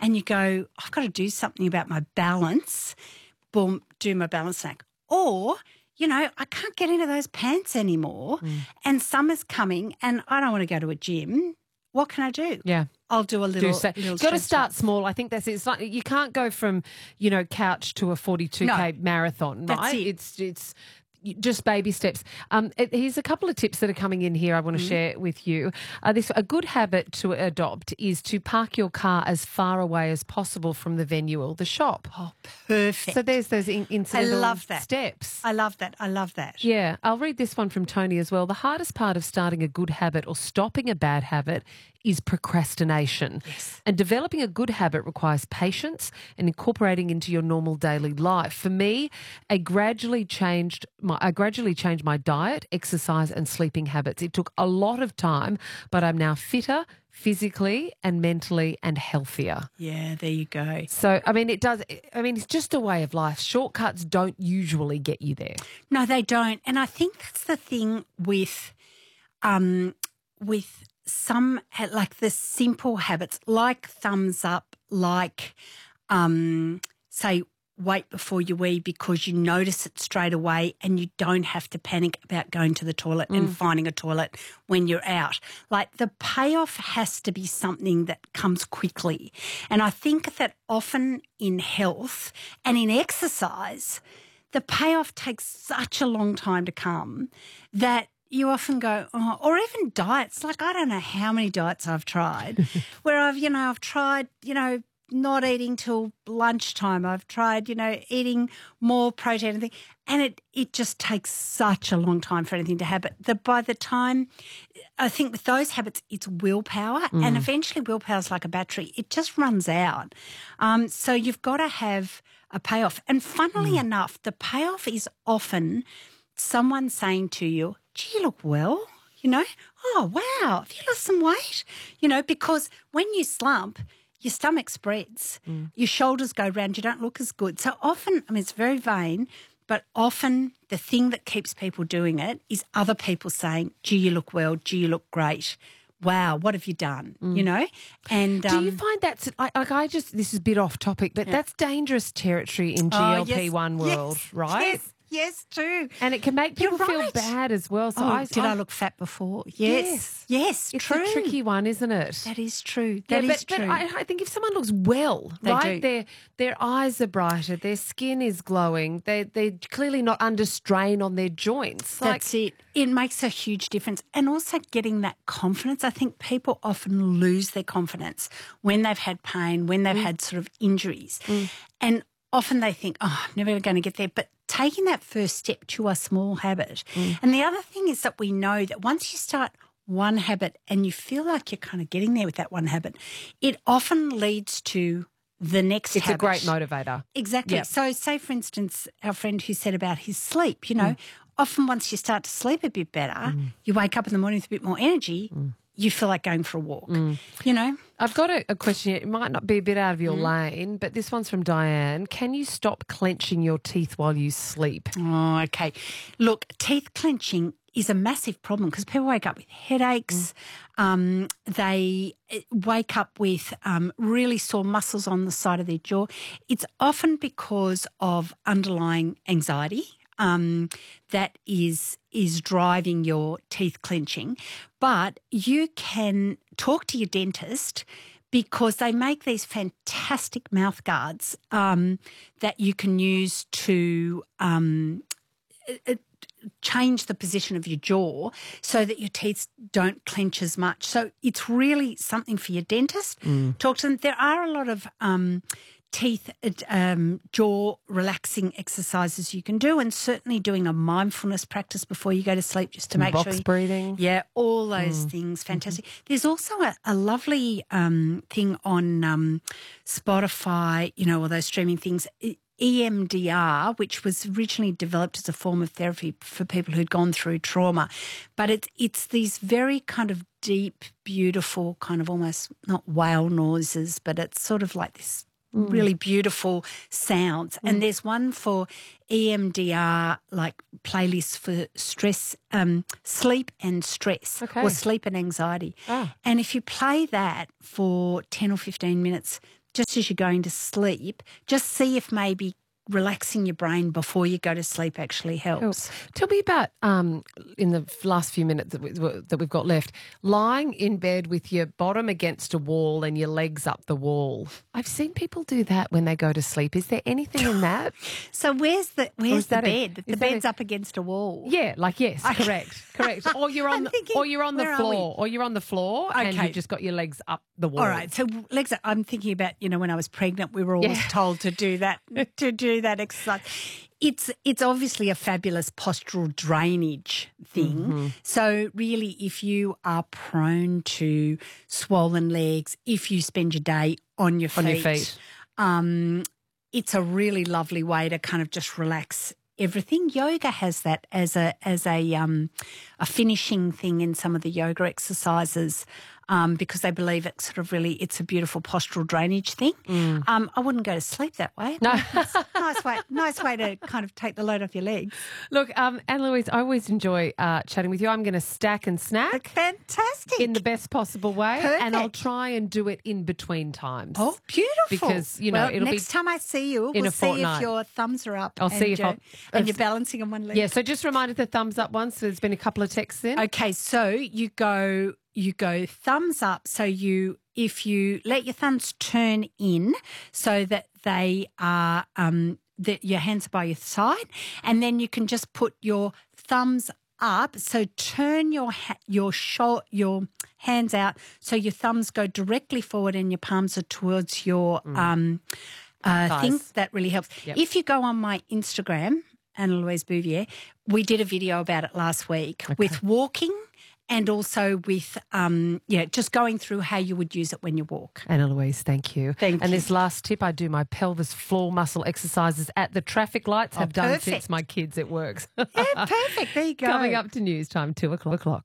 and you go, I've got to do something about my balance, boom, do my balance snack. Or, you know, I can't get into those pants anymore and summer's coming and I don't want to go to a gym. What can I do? Yeah. I'll do a little. You've got to start small. I think that's it. It's like you can't go from, you know, couch to a 42K marathon, right? That's it. It's just baby steps. Here's a couple of tips that are coming in here I want to share with you. A good habit to adopt is to park your car as far away as possible from the venue or the shop. Oh, perfect. So there's those incidental steps. I love that. I love that. Yeah. I'll read this one from Tony as well. The hardest part of starting a good habit or stopping a bad habit is procrastination. Yes. And developing a good habit requires patience and incorporating into your normal daily life. For me, I gradually changed my diet, exercise and sleeping habits. It took a lot of time, but I'm now fitter physically and mentally and healthier. Yeah, there you go. So, it's just a way of life. Shortcuts don't usually get you there. No, they don't. And I think that's the thing with some, like the simple habits, like thumbs up, like, say, wait before you wee because you notice it straight away and you don't have to panic about going to the toilet and finding a toilet when you're out. Like the payoff has to be something that comes quickly. And I think that often in health and in exercise, the payoff takes such a long time to come that you often go, oh, or even diets. Like I don't know how many diets I've tried where I've tried, not eating till lunchtime. I've tried, eating more protein and it just takes such a long time for anything to happen. That by the time, I think with those habits, it's willpower and eventually willpower's like a battery. It just runs out. So you've got to have a payoff. And funnily enough, the payoff is often someone saying to you, gee, you look well, oh, wow, have you lost some weight? Because when you slump, your stomach spreads, your shoulders go round, you don't look as good. So often, it's very vain, but often the thing that keeps people doing it is other people saying, gee, you look well, gee, you look great. Wow, what have you done? And do you find that's this is a bit off topic, but that's dangerous territory in GLP-1 world, right? Yes, true. And it can make people feel bad as well. So I look fat before? Yes, it's true. a tricky one, isn't it? That is true. That is true. But I think if someone looks well, do. Their eyes are brighter, their skin is glowing, they're clearly not under strain on their joints. That's it. It makes a huge difference. And also getting that confidence. I think people often lose their confidence when they've had pain, when they've had sort of injuries. And often they think, oh, I'm never going to get there. But taking that first step to a small habit. And the other thing is that we know that once you start one habit and you feel like you're kind of getting there with that one habit, it often leads to the next habit. It's a great motivator. Exactly. Yep. So say, for instance, our friend who said about his sleep, often once you start to sleep a bit better, you wake up in the morning with a bit more energy, you feel like going for a walk, I've got a question. It might not be a bit out of your lane, but this one's from Diane. Can you stop clenching your teeth while you sleep? Oh, okay. Look, teeth clenching is a massive problem because people wake up with headaches. They wake up with really sore muscles on the side of their jaw. It's often because of underlying anxiety. That is driving your teeth clenching. But you can talk to your dentist because they make these fantastic mouth guards that you can use to change the position of your jaw so that your teeth don't clench as much. So it's really something for your dentist. Talk to them. There are a lot of teeth, jaw relaxing exercises you can do, and certainly doing a mindfulness practice before you go to sleep just to make box breathing. Yeah, all those things. Fantastic. There's also a lovely thing on Spotify, all those streaming things. EMDR, which was originally developed as a form of therapy for people who'd gone through trauma, but it's these very kind of deep, beautiful, kind of almost not whale noises, but it's sort of like this really beautiful sounds. And there's one for EMDR, like playlists for stress, sleep and stress, or sleep and anxiety. And if you play that for 10 or 15 minutes, just as you're going to sleep, just see if maybe relaxing your brain before you go to sleep actually helps. Tell me about, in the last few minutes that we've got left, lying in bed with your bottom against a wall and your legs up the wall. I've seen people do that when they go to sleep. Is there anything in that? So where's the bed? The bed's up against a wall. Yeah, yes, correct. Or you're on the floor. Or you're on the floor and you've just got your legs up the wall. All right, so legs up. I'm thinking about, when I was pregnant, we were always told to do that, that exercise. It's obviously a fabulous postural drainage thing. Mm-hmm. So really, if you are prone to swollen legs, if you spend your day on your feet, it's a really lovely way to kind of just relax everything. Yoga has that as a finishing thing in some of the yoga exercises. Because they believe it's it's a beautiful postural drainage thing. I wouldn't go to sleep that way. No. nice way to kind of take the load off your legs. Look, Anne-Louise, I always enjoy chatting with you. I'm going to stack and snack. Fantastic. In the best possible way. Perfect. And I'll try and do it in between times. Oh, beautiful. Because, it'll be next time I see you, we'll see if your thumbs are up. I'll see if you're balancing on one leg. Yeah, so just reminded the thumbs up once. So there's been a couple of texts in. Okay, so you go thumbs up. So if you let your thumbs turn in so that they are that your hands are by your side, and then you can just put your thumbs up. So turn your hands out so your thumbs go directly forward and your palms are towards your thing. That really helps. Yep. If you go on my Instagram, Anne-Louise Bouvier, we did a video about it last week with walking. And also with, just going through how you would use it when you walk. Anne-Louise, thank you. Thank you. And this last tip, I do my pelvis floor muscle exercises at the traffic lights. Have done since my kids. It works. Yeah, perfect. There you go. Coming up to news time, 2:00.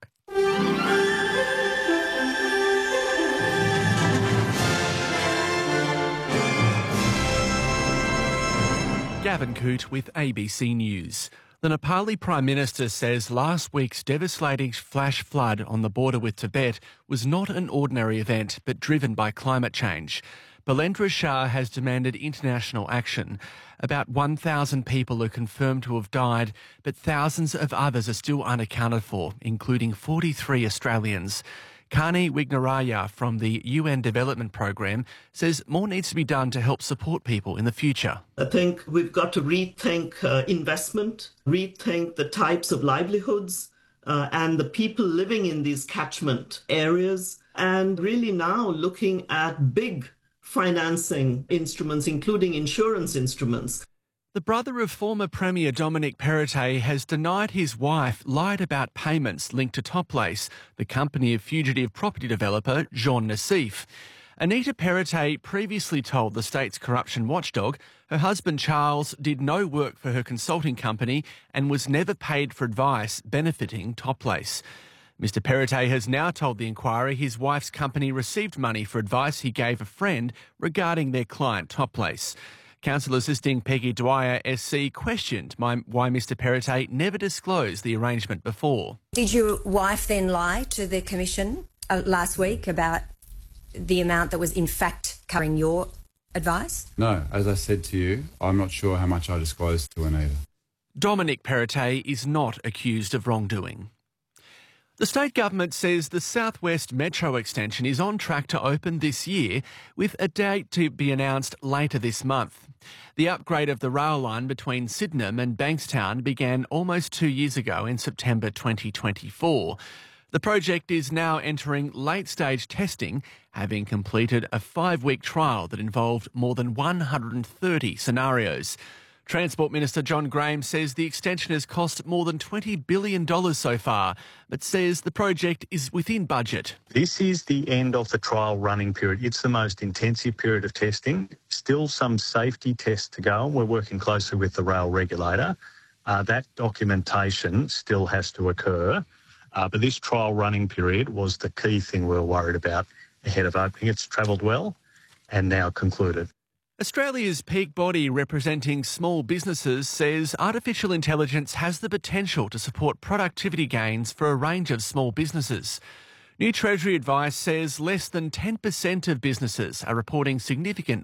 Gavin Coote with ABC News. The Nepali Prime Minister says last week's devastating flash flood on the border with Tibet was not an ordinary event, but driven by climate change. Balendra Shah has demanded international action. About 1,000 people are confirmed to have died, but thousands of others are still unaccounted for, including 43 Australians. Kani Wignaraya from the UN Development Programme says more needs to be done to help support people in the future. I think we've got to rethink investment, rethink the types of livelihoods and the people living in these catchment areas, and really now looking at big financing instruments, including insurance instruments. The brother of former Premier Dominic Perrottet has denied his wife lied about payments linked to Toplace, the company of fugitive property developer Jean Nassif. Anita Perrottet previously told the state's corruption watchdog her husband Charles did no work for her consulting company and was never paid for advice benefiting Toplace. Mr Perrottet has now told the inquiry his wife's company received money for advice he gave a friend regarding their client Toplace. Counsel Assisting Peggy Dwyer SC questioned why Mr Perrottet never disclosed the arrangement before. Did your wife then lie to the Commission last week about the amount that was in fact covering your advice? No, as I said to you, I'm not sure how much I disclosed to Anita. Dominic Perrottet is not accused of wrongdoing. The state government says the South West Metro extension is on track to open this year, with a date to be announced later this month. The upgrade of the rail line between Sydenham and Bankstown began almost 2 years ago in September 2024. The project is now entering late-stage testing, having completed a 5-week trial that involved more than 130 scenarios. Transport Minister John Graham says the extension has cost more than $20 billion so far, but says the project is within budget. This is the end of the trial running period. It's the most intensive period of testing. Still some safety tests to go. We're working closely with the rail regulator. That documentation still has to occur. But this trial running period was the key thing we were worried about ahead of opening. It's travelled well and now concluded. Australia's peak body representing small businesses says artificial intelligence has the potential to support productivity gains for a range of small businesses. New Treasury advice says less than 10% of businesses are reporting significant